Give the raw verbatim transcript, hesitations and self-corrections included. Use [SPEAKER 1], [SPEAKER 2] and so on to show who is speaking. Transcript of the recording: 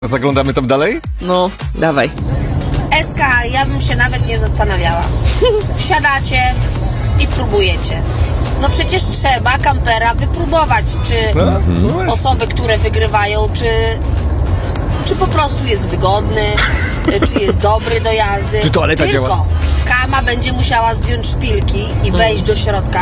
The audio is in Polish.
[SPEAKER 1] Zaglądamy tam dalej?
[SPEAKER 2] No, dawaj.
[SPEAKER 3] S K, ja bym się nawet nie zastanawiała. Wsiadacie i próbujecie. No przecież trzeba kampera wypróbować, czy
[SPEAKER 1] No,
[SPEAKER 3] osoby, które wygrywają, czy, czy po prostu jest wygodny, czy jest dobry do jazdy.
[SPEAKER 1] Czy toaleta
[SPEAKER 3] Tylko
[SPEAKER 1] działa?
[SPEAKER 3] Kama będzie musiała zdjąć szpilki i wejść do środka